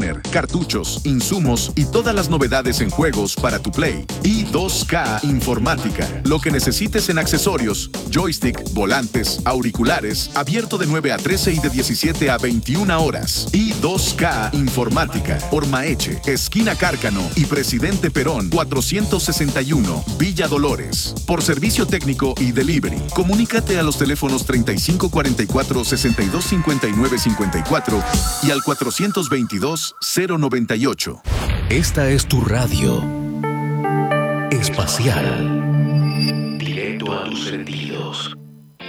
gamer, cartuchos, insumos y todas las novedades en juegos para tu Play. i2K Informática. Lo que necesites en accesorios, joystick, volantes, auriculares, abierto de 9 a 13 y de 17 a 21 horas. i2K Informática. Por Maeche, esquina Cárcano y Presidente Perón, 461, Villa Dolores. Por servicio técnico y delivery. Comunícate a los teléfonos 3544-6259-54 y al 422-098. Esta es tu radio espacial. Directo a tus sentidos.